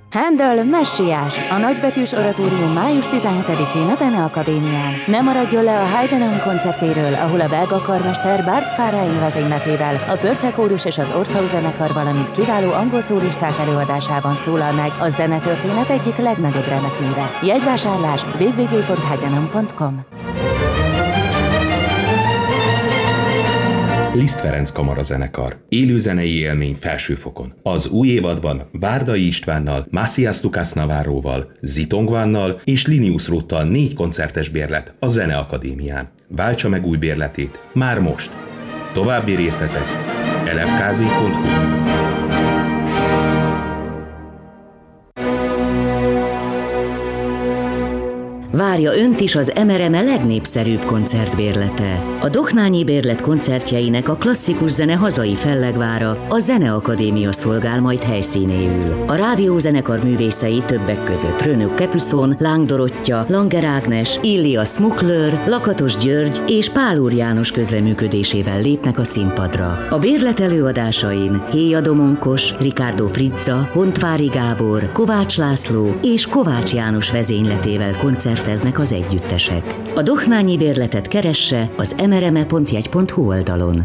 Handel Messiás, a nagybetűs oratórium május 17-én a Zeneakadémián. Ne maradjon le a Heidenheim koncertjéről, ahol a belga karmester Bart Fárain vezényletével a Pörsze kórus és az Orpheus zenekar, valamint kiváló angol szólisták előadásában szólal meg a zenetörténet egyik legnagyobb remekműve. Jegyvásárlás www.heidenheim.com. Liszt Ferenc kamarazenekar. Élőzenei élmény felsőfokon. Az új évadban Várdai Istvánnal, Macias Lucas Navarróval, Zitongvánnal és Linius Ruttal 4 koncertes bérlet a Zeneakadémián. Váltsa meg új bérletét már most. További részletek lfkz.hu. Várja önt is az MRME legnépszerűbb koncertbérlete. A Dohnányi Bérlet koncertjeinek a klasszikus zene hazai fellegvára, a Zeneakadémia szolgál majd helyszínéül. A rádiózenekar művészei többek között Renaud Capuçon, Láng Dorottya, Langer Ágnes, Illia Smukler, Lakatos György és Pál Úr János közreműködésével lépnek a színpadra. A bérlet előadásain Héja Domonkos, Ricardo Frizza, Hontvári Gábor, Kovács László és Kovács János vezényletével koncerteznek az együttesek. A Dohnányi Bérletet keresse az mrme.jegy.hu oldalon.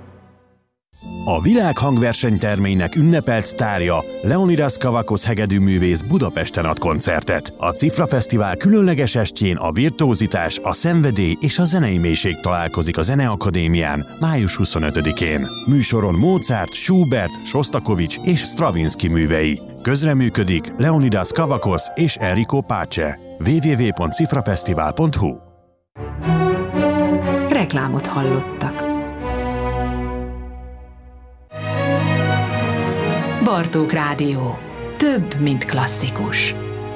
A világ hangversenytermének ünnepelt sztárja, Leonidas Kavakos hegedűművész Budapesten ad koncertet. A Cifra Fesztivál különleges estjén a virtuózitás, a szenvedély és a zenei mélység találkozik a Zeneakadémián május 25-én. Műsoron Mozart, Schubert, Sostakovics és Stravinsky művei. Közreműködik Leonidas Kavakos és Enrico Pace. www.cifrafesztivál.hu. Reklámot hallottak. Bartók Rádió. Több, mint klasszikus.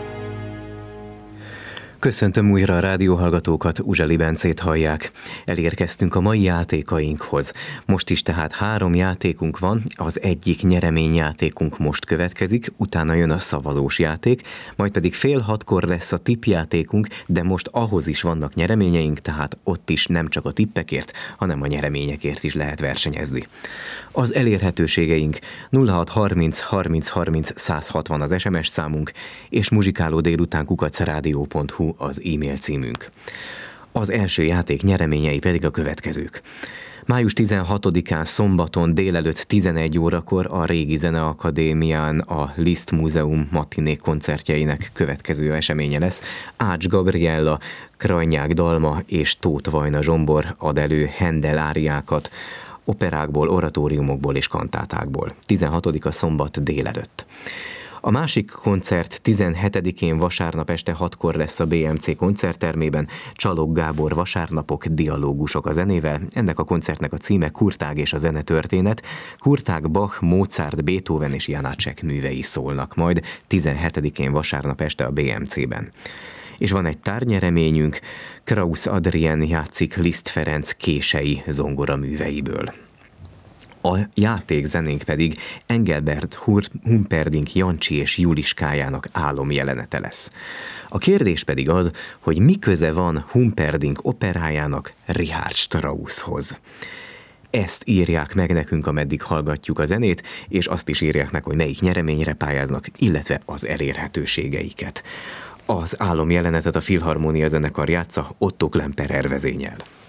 Köszöntöm újra a rádióhallgatókat, Uzseli Bencét hallják. Elérkeztünk a mai játékainkhoz. Most is tehát 3 játékunk van, az egyik nyereményjátékunk most következik, utána jön a szavazós játék, majd pedig 5:30 lesz a tippjátékunk, de most ahhoz is vannak nyereményeink, tehát ott is nem csak a tippekért, hanem a nyereményekért is lehet versenyezni. Az elérhetőségeink 0630 30 30 160 az SMS számunk, és muzsikáló délután @radio.hu az e-mail címünk. Az első játék nyereményei pedig a következők. Május 16-án szombaton délelőtt 11 órakor a Régi Zeneakadémián a Liszt Múzeum matiné koncertjeinek következő eseménye lesz. Ács Gabriella, Krajnyák Dalma és Tóth Vajna Zsombor ad elő Handel áriákat operákból, oratóriumokból és kantátákból. 16-a szombat délelőtt. A másik koncert 17-én vasárnap este 6-kor lesz a BMC koncerttermében, Csalog Gábor vasárnapok, dialógusok a zenével. Ennek a koncertnek a címe Kurtág és a zenetörténet. Kurtág, Bach, Mozart, Beethoven és Janácsek művei szólnak majd 17-én vasárnap este a BMC-ben. És van egy tárgynyereményünk, Krausz Adrien játszik Liszt Ferenc kései zongora műveiből. A játékzenénk pedig Engelbert Humperdinck Jancsi és Juliskájának álomjelenete lesz. A kérdés pedig az, hogy mi köze van Humperdinck operájának Richard Strausshoz. Ezt írják meg nekünk, ameddig hallgatjuk a zenét, és azt is írják meg, hogy melyik nyereményre pályáznak, illetve az elérhetőségeiket. Az álomjelenetet a Filharmónia zenekar játsza Otto Klemperer vezénnyel.